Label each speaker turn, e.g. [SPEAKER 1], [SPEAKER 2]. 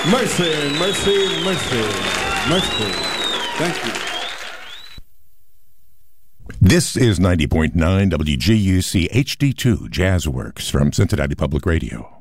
[SPEAKER 1] Mercy, mercy, mercy, mercy. Thank you.
[SPEAKER 2] This is 90.9 WGUC HD2 Jazzworks from Cincinnati Public Radio.